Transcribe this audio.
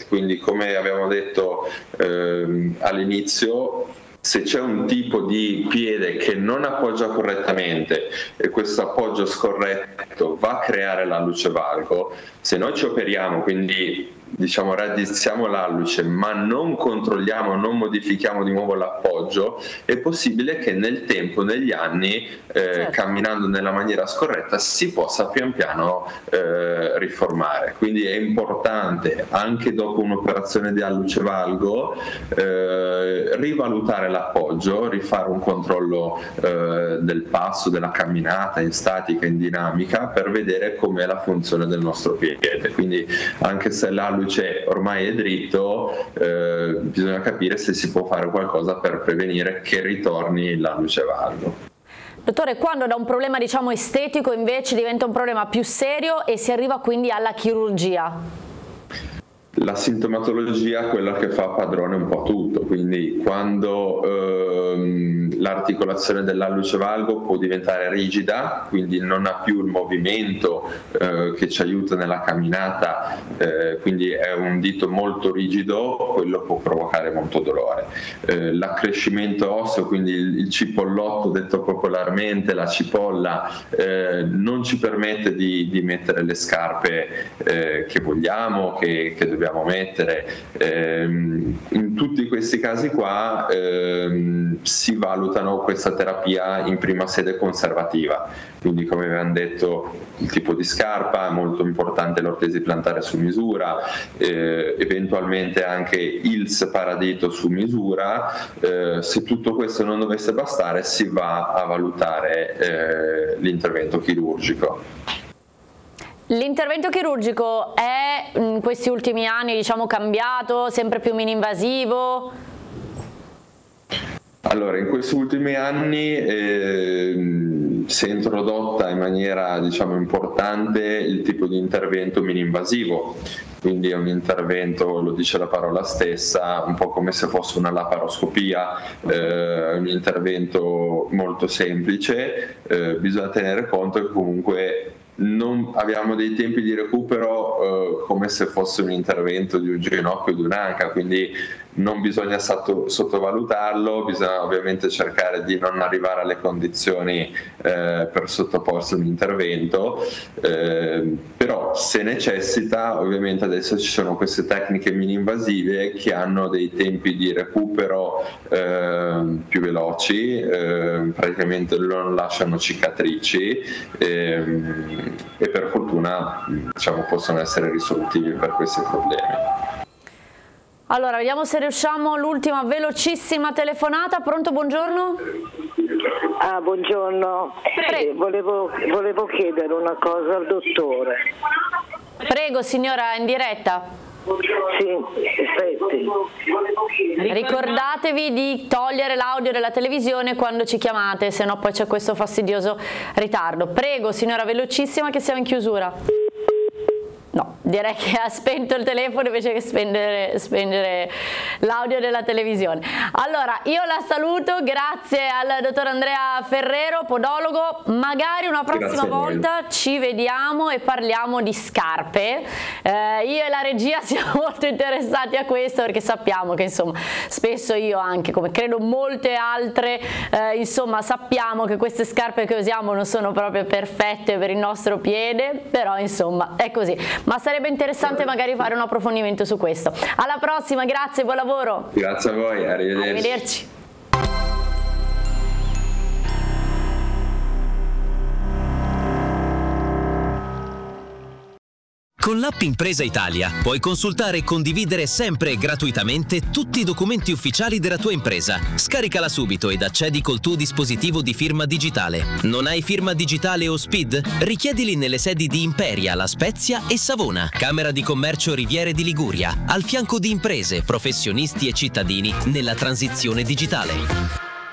quindi come abbiamo detto all'inizio, se c'è un tipo di piede che non appoggia correttamente e questo appoggio scorretto va a creare l'alluce valgo, se noi ci operiamo, quindi diciamo raddrizziamo l'alluce ma non controlliamo, non modifichiamo di nuovo l'appoggio, è possibile che nel tempo, negli anni, camminando nella maniera scorretta, si possa pian piano riformare. Quindi è importante, anche dopo un'operazione di alluce valgo, rivalutare l'appoggio, rifare un controllo del passo, della camminata in statica, in dinamica, per vedere com'è la funzione del nostro piede. Quindi anche se l'alluce ormai è dritto, bisogna capire se si può fare qualcosa per prevenire che ritorni l'alluce valgo. Dottore, quando da un problema diciamo estetico invece diventa un problema più serio e si arriva quindi alla chirurgia? La sintomatologia è quella che fa padrone un po' tutto, quindi quando l'articolazione dell'alluce valgo può diventare rigida, quindi non ha più il movimento che ci aiuta nella camminata, quindi è un dito molto rigido, quello può provocare molto dolore. L'accrescimento osseo, quindi il cipollotto detto popolarmente, la cipolla, non ci permette di mettere le scarpe che vogliamo, che dobbiamo mettere. In tutti questi casi qua si valutano questa terapia in prima sede conservativa, quindi come avevamo detto il tipo di scarpa, è molto importante l'ortesi plantare su misura, eventualmente anche il paradito su misura. Se tutto questo non dovesse bastare, si va a valutare l'intervento chirurgico. L'intervento chirurgico è in questi ultimi anni diciamo cambiato, sempre più mini-invasivo? Allora, in questi ultimi anni si è introdotta in maniera diciamo importante il tipo di intervento mini-invasivo, quindi è un intervento, lo dice la parola stessa, un po' come se fosse una laparoscopia, un intervento molto semplice. Bisogna tenere conto che comunque non abbiamo dei tempi di recupero come se fosse un intervento di un ginocchio o di un'anca, quindi non bisogna sottovalutarlo, bisogna ovviamente cercare di non arrivare alle condizioni per sottoporsi a un intervento, però se necessita, ovviamente adesso ci sono queste tecniche mini-invasive che hanno dei tempi di recupero più veloci, praticamente non lasciano cicatrici e per fortuna diciamo possono essere risolutivi per questi problemi. Allora, vediamo se riusciamo l'ultima velocissima telefonata. Pronto, buongiorno? Buongiorno. Volevo chiedere una cosa al dottore. Prego signora, in diretta. Sì, aspetti. Ricordatevi di togliere l'audio della televisione quando ci chiamate, se no poi c'è questo fastidioso ritardo. Prego signora, velocissima che siamo in chiusura. No, direi che ha spento il telefono invece che spengere l'audio della televisione. Allora, io la saluto, grazie al dottor Andrea Ferrero, podologo. Magari una prossima volta ci vediamo e parliamo di scarpe. Io e la regia siamo molto interessati a questo perché sappiamo che insomma spesso io anche, come credo molte altre, insomma sappiamo che queste scarpe che usiamo non sono proprio perfette per il nostro piede, però insomma è così. Ma sarebbe interessante magari fare un approfondimento su questo. Alla prossima, grazie, buon lavoro. Grazie a voi, arrivederci. Arrivederci. Con l'app Impresa Italia puoi consultare e condividere sempre e gratuitamente tutti i documenti ufficiali della tua impresa. Scaricala subito ed accedi col tuo dispositivo di firma digitale. Non hai firma digitale o SPID? Richiedili nelle sedi di Imperia, La Spezia e Savona, Camera di Commercio Riviere di Liguria, al fianco di imprese, professionisti e cittadini nella transizione digitale.